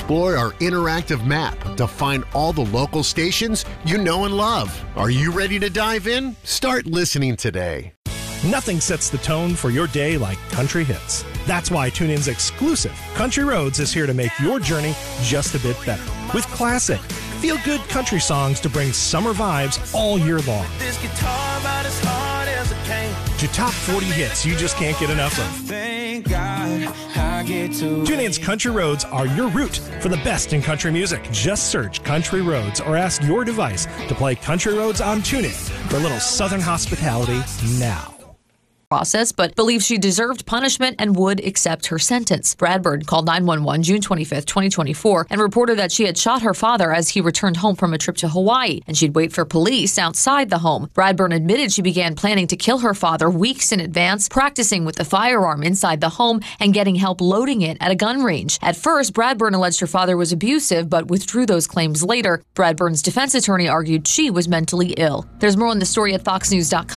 explore our interactive map to find all the local stations you know and love. Are you ready to dive in? Start listening today. Nothing sets the tone for your day like country hits. That's why TuneIn's exclusive Country Roads is here to make your journey just a bit better. With classic, feel-good country songs to bring summer vibes all year long. This guitar about as hard as it came. To top 40 hits you just can't get enough of. Thank God I get to. TuneIn's Country Roads are your route for the best in country music. Just search Country Roads or ask your device to play Country Roads on TuneIn for a little Southern hospitality now. Process, but believes she deserved punishment and would accept her sentence. Bradburn called 911 June 25, 2024, and reported that she had shot her father as he returned home from a trip to Hawaii, and she'd wait for police outside the home. Bradburn admitted she began planning to kill her father weeks in advance, practicing with the firearm inside the home and getting help loading it at a gun range. At first, Bradburn alleged her father was abusive, but withdrew those claims later. Bradburn's defense attorney argued she was mentally ill. There's more on the story at foxnews.com.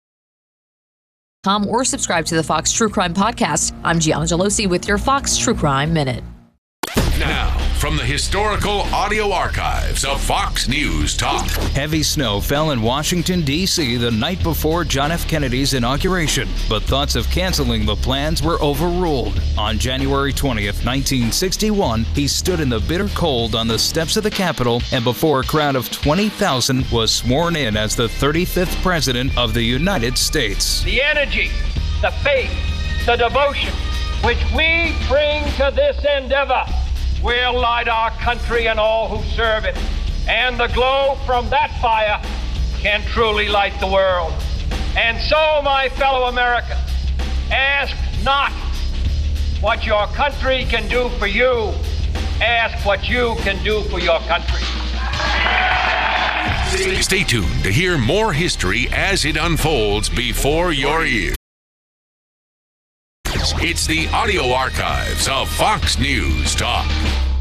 Or subscribe to the Fox True Crime Podcast. I'm Gianna Gelosi with your Fox True Crime Minute. Now, from the historical audio archives of Fox News Talk. Heavy snow fell in Washington, D.C. the night before John F. Kennedy's inauguration, but thoughts of canceling the plans were overruled. On January 20th, 1961, he stood in the bitter cold on the steps of the Capitol and before a crowd of 20,000 was sworn in as the 35th President of the United States. The energy, the faith, the devotion which we bring to this endeavor will light our country and all who serve it. And the glow from that fire can truly light the world. And so, my fellow Americans, ask not what your country can do for you. Ask what you can do for your country. Stay tuned to hear more history as it unfolds before your ears. It's the audio archives of Fox News Talk.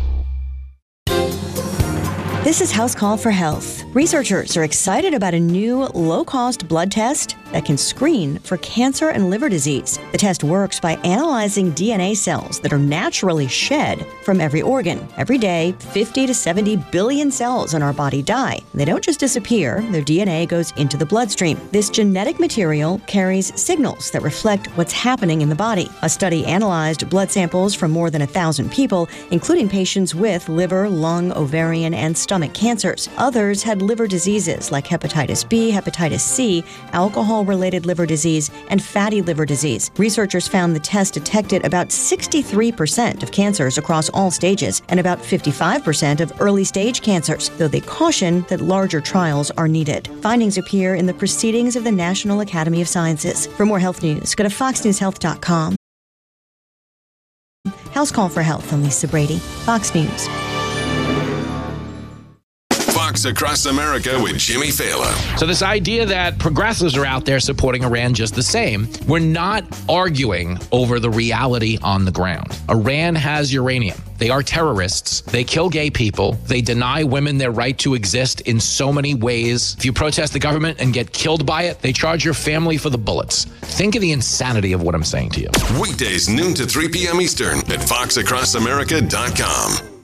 This is House Call for Health. Researchers are excited about a new low-cost blood test that can screen for cancer and liver disease. The test works by analyzing DNA cells that are naturally shed from every organ. Every day, 50 to 70 billion cells in our body die. They don't just disappear. Their DNA goes into the bloodstream. This genetic material carries signals that reflect what's happening in the body. A study analyzed blood samples from more than 1,000 people, including patients with liver, lung, ovarian, and stomach cancers. Others had liver diseases like hepatitis B, hepatitis C, alcohol-related liver disease, and fatty liver disease. Researchers found the test detected about 63% of cancers across all stages and about 55% of early-stage cancers, though they caution that larger trials are needed. Findings appear in the Proceedings of the National Academy of Sciences. For more health news, go to foxnewshealth.com. House Call for Health. I'm Lisa Brady, Fox News. Fox Across America with Jimmy Fallon. So this idea that progressives are out there supporting Iran just the same, we're not arguing over the reality on the ground. Iran has uranium. They are terrorists. They kill gay people. They deny women their right to exist in so many ways. If you protest the government and get killed by it, they charge your family for the bullets. Think of the insanity of what I'm saying to you. Weekdays noon to 3 p.m. Eastern at foxacrossamerica.com.